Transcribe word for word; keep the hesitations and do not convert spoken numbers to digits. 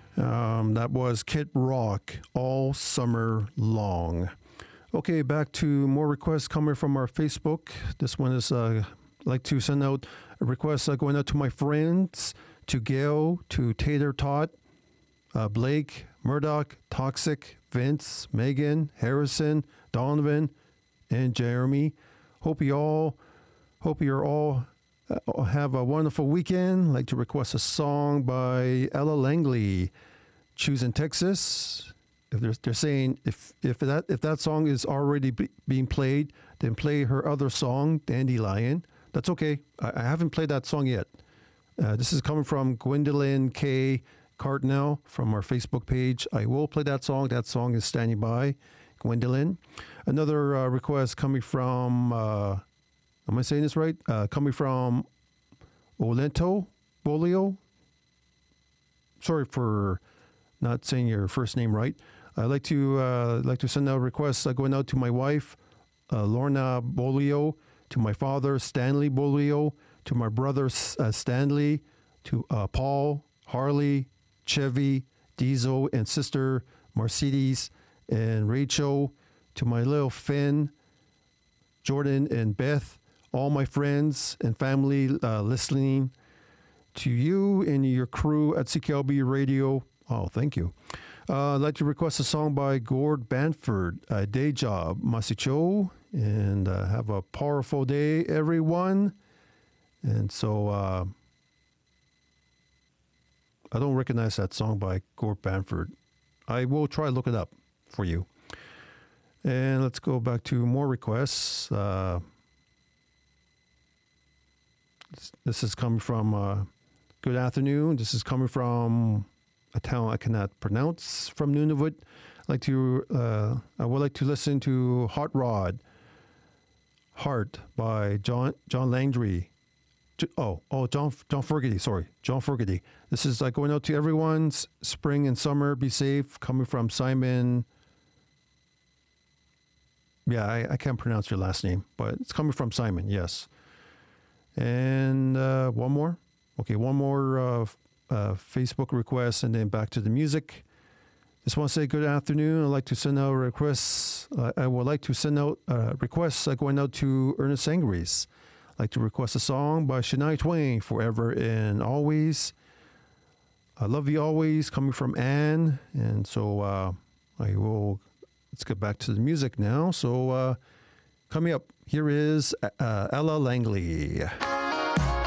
Um, that was Kid Rock, All Summer Long. Okay, back to more requests coming from our Facebook. This one is uh, like to send out a request uh, going out to my friends, to Gail, to Tater Tot, uh, Blake, Murdoch, Toxic, Vince, Megan, Harrison, Donovan, and Jeremy. Hope you all, hope you're all uh, have a wonderful weekend. I'd like to request a song by Ella Langley, Choosing Texas. If they're, they're saying if if that if that song is already be, being played, then play her other song, Dandelion. That's okay. I, I haven't played that song yet. Uh, this is coming from Gwendolyn K. Cardinal from our Facebook page. I will play that song. That song is standing by, Gwendolyn. Another uh, request coming from, uh, am I saying this right? Uh, coming from Olento Bolio. Sorry for not saying your first name right. I'd like to uh, like to send out a request uh, going out to my wife, uh, Lorna Bolio, to my father, Stanley Bolio, to my brother, uh, Stanley, to uh, Paul, Harley, Chevy, Diesel, and sister, Mercedes, and Rachel, to my little Finn, Jordan, and Beth, all my friends and family uh, listening, to you and your crew at C K L B Radio. Oh, thank you. Uh, I'd like to request a song by Gord Banford, uh, Day Job, Masicho, and uh, have a powerful day, everyone. And so uh, I don't recognize that song by Gord Banford. I will try to look it up for you. And let's go back to more requests. Uh, this, this is coming from uh, Good Afternoon. This is coming from a town I cannot pronounce, from Nunavut. I'd like to, uh, I would like to listen to Hot Rod, Heart by John John Landry. Oh, oh, John John Fogerty. Sorry, John Fogerty. This is like going out to everyone's spring and summer. Be safe. Coming from Simon. Yeah, I, I can't pronounce your last name, but it's coming from Simon. Yes. And uh, one more. Okay, one more uh, uh, Facebook request, and then back to the music. Just want to say good afternoon. I'd like to send out requests. Uh, I would like to send out uh, requests uh, going out to Ernest Angries. I'd like to request a song by Shania Twain, Forever and Always. I love you always, coming from Anne. And so uh, I will, let's get back to the music now. So uh, coming up, here is uh, Ella Langley.